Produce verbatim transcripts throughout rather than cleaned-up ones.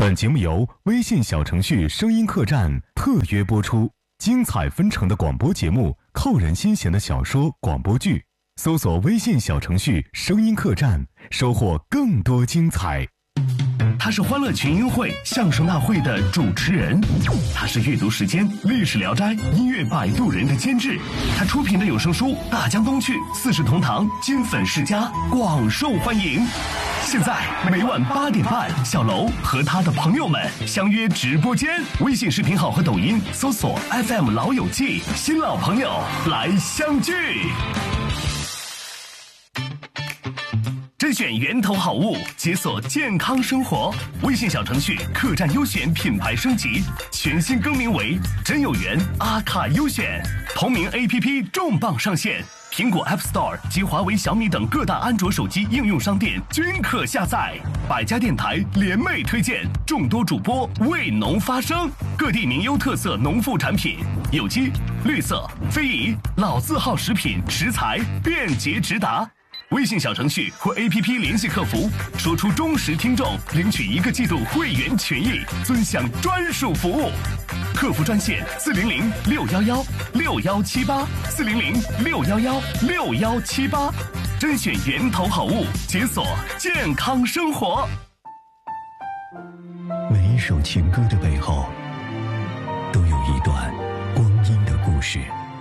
本节目由微信小程序声音客栈特约播出，精彩纷呈的广播节目，扣人心弦的小说广播剧，搜索微信小程序声音客栈，收获更多精彩。 他是欢乐群英会相声大会的主持人，他是阅读时间历史聊斋音乐摆渡人的监制，他出品的有声书《大江东去》《四世同堂》金粉世家广受欢迎。现在每晚八点半，小楼和他的朋友们相约直播间，微信视频号和抖音搜索 F M 老友记，新老朋友来相聚。甄选源头好物，解锁健康生活。微信小程序客栈优选品牌升级，全新更名为真有缘阿卡优选。同名 A P P 重磅上线，苹果 App Store 及华为、小米等各大安卓手机应用商店均可下载。百家电台联袂推荐，众多主播为农发声，各地名优特色农副产品，有机、绿色、非遗、老字号食品食材便捷直达。微信小程序或 A P P 联系客服，说出忠实听众，领取一个季度会员权益，尊享专属服务。客服专线四零零六幺幺六幺七八四零零六幺幺六幺七八，甄选源头好物，解锁健康生活。 每一首情歌的背后，都有一段光阴的故事。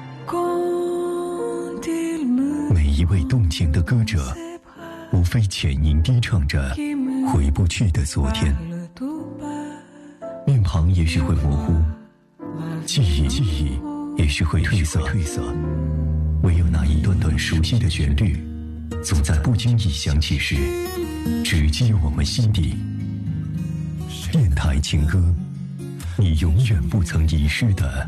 每一位动情的歌者，无非浅吟低唱着回不去的昨天。面庞也许会模糊，记忆记忆也许会褪色褪色，唯有那一段段熟悉的旋律，总在不经意响起时，直击我们心底。电台情歌，你永远不曾遗失的